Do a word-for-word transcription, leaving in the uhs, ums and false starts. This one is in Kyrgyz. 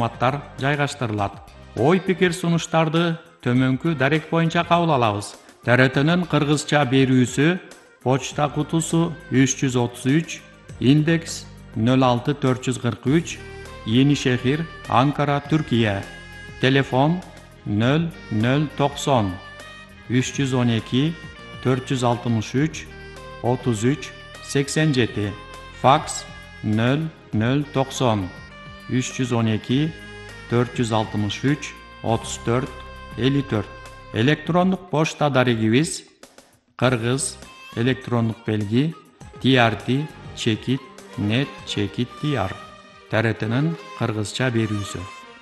маалыматтар жайгаштырылат. Ой пикир сунуштарды төмөнкү дарек боюнча кабыл алабыз. Т Р Т'нин кыргызча берүүсү почта кутусу үч жүз отуз үч, индекс нөл алты төрт жүз кырк үч, Yenişehir, Ankara, Türkiye. Telefon nol nol doksan üç yüz on iki dört yüz altmış üç otuz üç seksen yedi. Fax nol nol doksan üç yüz on iki dört yüz altmış üç otuz dört elli dört. Elektronluk poçta darigimiz Kırgız elektronluk belgi T R T çekit net çekit diyar. T R T'nin Kırgızça berүүsü.